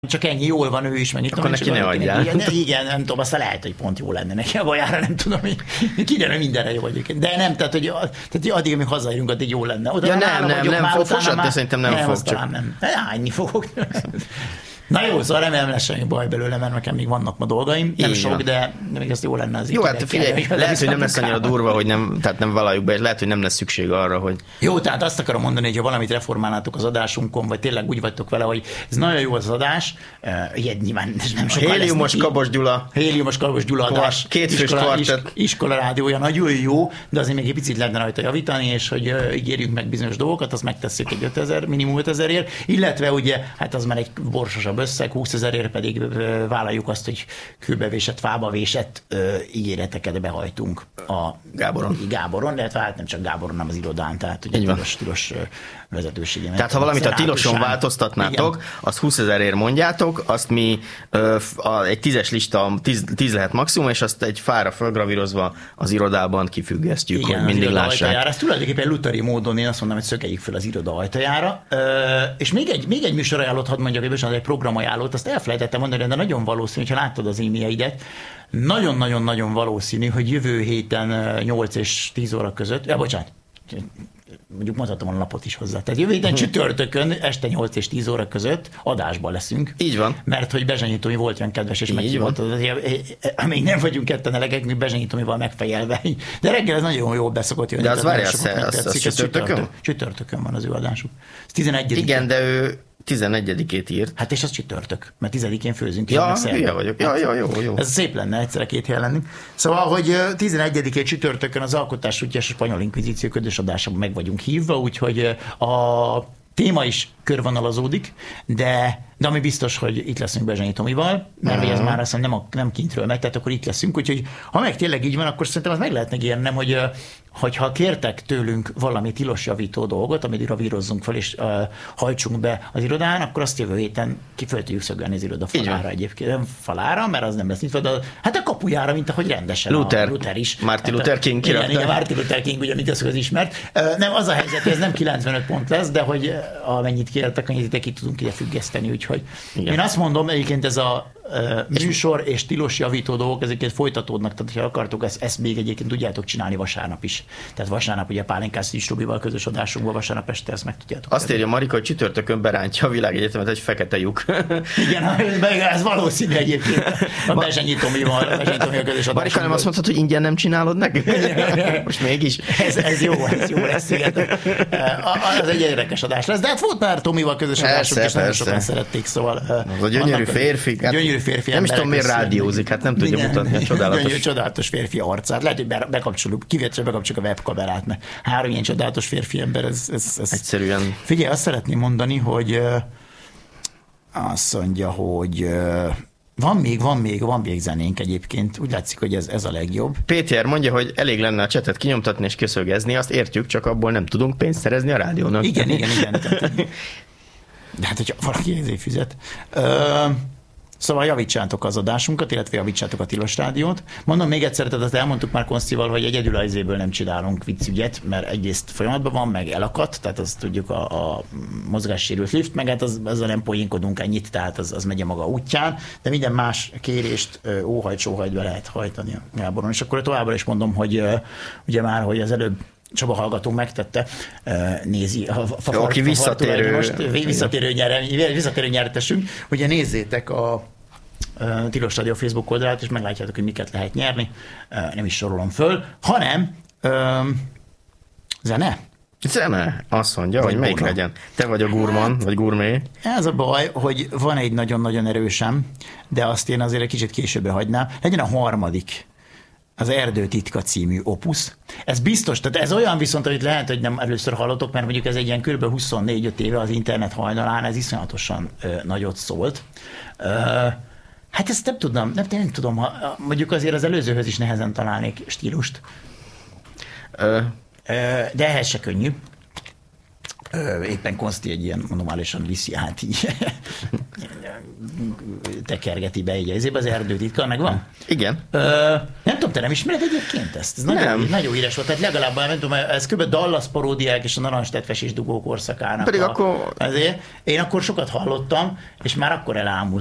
csak ennyi, jól van ő is, meg akkor neki ne adjál. Igen, nem tudom, aztán lehet, hogy pont jó lenne neki a bajára, nem tudom, hogy kiderül mindenre jó vagyok. De nem, tehát addig, amíg hazaérünk, addig jó lenne. Oda nem fog fosatni, szerintem nem fog. Nem, hányni fogok. Na jó, szóval remélem lesz semmi baj belőle, mert nekem még vannak ma dolgaim. Nem sok, de még ezt jó lenne azért. Jó, hát figyelj, lehet, hogy nem lesz annyira durva, hogy nem valljuk be, lehet, hogy nem lesz szükség arra, hogy... Jó, tehát azt akarom mondani, hogy ha valamit reformálnátok az adásunkon, vagy tényleg úgy vagytok vele, hogy ez nagyon jó az adás, nyilván nem sokkal lesz Héliumos Kabos Gyula adás. Kétfős kvartett. Iskola rádiója nagyon jó, de azért még egy picit lehetne rajta javítani, és hogy ígérjünk meg bizonyos dolgokat, azt megtesszük egy 5000, minimum 5000-ért, illetve ugye, hát az már egy borsosabb összeg, 20 000-ért pedig vállaljuk azt, hogy kőbevésett, fába vésett ígéreteket behajtunk a Gáboron, illetve hát nem csak Gáboron, hanem az irodán, tehát ugye tilos vezetőségem. Tehát ha valamit a tiloson változtatnátok, igen, azt 20 000-ért mondjátok, azt mi egy 10-es lista, 10 lehet maximum, és azt egy fára fölgravírozva az irodában kifüggesztjük, igen, hogy mindig lássák. Ez tulajdonképpen lutheri módon én azt mondom, hogy szögeljük fel az iroda ajtajára. És még egy műsorajánlót hadd mondjak, hogy egy programajánlót, azt elfelejtettem mondani, de nagyon valószínű, ha láttad az e-mailjeidet, nagyon-nagyon-nagyon valószínű, hogy jövő héten 8 és 10 óra között, mondjuk mondhatom a napot is hozzá. Tehát jövő héten csütörtökön este 8 és 10 óra között adásban leszünk. Így van. Mert hogy Bezsenyi Tomi volt olyan kedves, és meghívott. Amíg nem vagyunk ketten elegek, mi Bezsenyi Tomival megfejelve. De reggel ez nagyon jól beszokott jönni. De az várja, az csütörtökön? Csütörtökön van az ő adásuk. Ez 11. Igen, de ő 11-ét írt. Hát és az csütörtök, mert 10-én főzünk. Ja, hülye vagyok. Jó. Ez szép lenne egyszerre 2 helyen lenni. Szóval, hogy 11-én csütörtökön az Alkotás útja és a Spanyol Inkvizíció közös adásában meg vagyunk hívva, úgyhogy a téma is körvonalazódik, de ami biztos, hogy itt leszünk Bezsenyi Tomival, mert ez már azt mondom, nem kintről megy, tehát akkor itt leszünk, úgyhogy ha meg tényleg így van, akkor szerintem az meg lehetne ígérnem, hogyha kértek tőlünk valami tilosjavító dolgot, amit gravírozzunk fel és hajtsunk be az irodán, akkor azt jövő héten föl tudjuk szögelni az iroda falára egyébként. Nem falára, mert az nem lesz nyitva, de hát a kapujára, mint ahogy rendesen Luther is. Martin Luther King kirakta. Igen, Martin Luther King, ugye, mint az ismert. Nem, az a helyzet, hogy ez nem 95 pont lesz, de hogy amennyit kértek, annyit ki tudunk ide függeszteni, úgyhogy igen. Én azt mondom, egyébként ez a műsor és tilos javító dolgok, ezeket folytatódnak, tehát ha akartok, ezt még egyébként tudjátok csinálni vasárnap is. Tehát vasárnap ugye Pálinkás Szűcs Robival közös adásunkban vasárnap este ezt meg tudjátok. Azt írja Marika, hogy csütörtökön berántja a Világegyetemet egy fekete lyuk. Igen, ez valószínű egyébként a Bezsenyi Tomival közös adásunkban. Marika, nem azt mondtad, hogy ingyen nem csinálod meg? Most mégis. Ez jó lesz, igen. Az egy érdekes adás lesz, de hát volt már Tomival közös adásunk, és nagyon sokan szerették, szóval. Az a gyönyörű férfi. Férfi nem is tudom, miért rádiózik, hát nem tudja mutatni a csodálatos férfi arcát. Lehet, hogy bekapcsoljuk a webkamerát, mert 3 ilyen csodálatos férfi ember, ez egyszerűen. Figyelj, azt szeretném mondani, hogy azt mondja, hogy van még zenénk egyébként. Úgy látszik, hogy ez a legjobb. Péter mondja, hogy elég lenne a csetet kinyomtatni és köszögezni, azt értjük, csak abból nem tudunk pénzt szerezni a rádiónak. Igen. De hát, hogyha valaki ezért fizet. Szóval javítsátok az adásunkat, illetve javítsátok a Tilos Rádiót. Mondom még egyszer, tehát azt elmondtuk már Konsztival, hogy egyedül az izéből nem csinálunk viccügyet, mert egyrészt folyamatban van, meg elakadt, tehát azt tudjuk a mozgássérült lift, meg hát azzal nem poénkodunk ennyit, tehát az megy a maga útján, de minden más kérést óhajt be lehet hajtani a Gáboron. És akkor továbbra is mondom, hogy ugye már, hogy az előbb Csaba hallgató megtette, nézi aki visszatérő nyertesünk. Ugye nézzétek a Tilos Rádió Facebook oldalát, és meglátjátok, hogy miket lehet nyerni. Nem is sorolom föl, hanem zene. Azt mondja, hogy melyik legyen. Te vagy a gurman, vagy gurmé. Ez a baj, hogy van egy nagyon-nagyon erősem, de azt én azért egy kicsit későbbre hagynám. Legyen a harmadik. Az Erdő titka című opusz. Ez biztos, tehát ez olyan viszont, amit lehet, hogy nem először hallotok, mert mondjuk ez egy ilyen kb. 24-5 éve az internet hajnalán, ez iszonyatosan nagyot szólt. Hát ezt nem tudom, mondjuk azért az előzőhöz is nehezen találnék stílust. De ehhez se könnyű. Éppen Konszti egy ilyen manuálisan viszi át így tekergeti be így az erdőtitka, megvan? Igen. Nem tudom, te nem ismered egyébként ezt? Ez nagyon híres volt, tehát legalább, nem tudom, ez kb. Dallas paródiák és a narancstetves és dugó korszakának. Pedig akkor... Ezért én akkor sokat hallottam, és már akkor elámult.